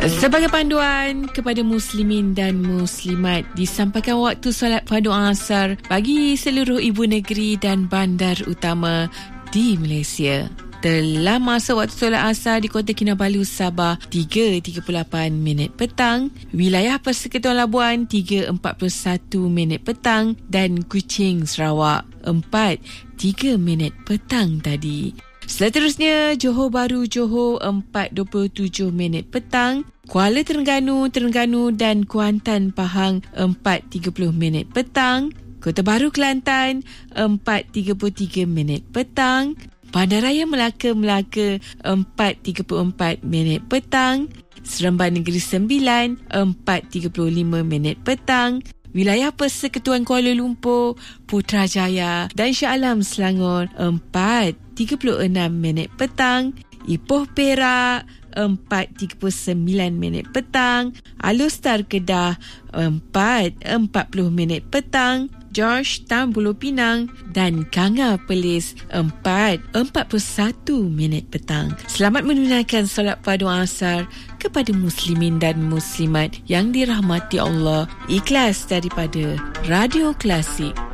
Sebagai panduan kepada muslimin dan muslimat, disampaikan waktu solat fardu asar bagi seluruh ibu negeri dan bandar utama di Malaysia. Telah masa waktu solat asar di Kota Kinabalu, Sabah 3.38 minit petang, wilayah Persekutuan Labuan 3.41 minit petang dan Kuching, Sarawak 4.3 minit petang tadi. Seterusnya, Johor Bahru, Johor 4.27 minit petang, Kuala Terengganu dan Kuantan, Pahang 4.30 minit petang, Kota Baru, Kelantan 4.33 minit petang, Bandaraya Melaka 4.34 minit petang, Seremban Negeri Sembilan 4.35 minit petang, wilayah Persekutuan Kuala Lumpur, Putrajaya dan Shah Alam, Selangor 4.36 minit petang, Ipoh Perak 4.39 minit petang, Alor-Star Kedah 4.40 minit petang, Georgetown Pulau Pinang dan Kanga Perlis 4.41 minit petang. Selamat menunaikan solat fardu asar kepada muslimin dan muslimat yang dirahmati Allah. Ikhlas daripada Radio Klasik.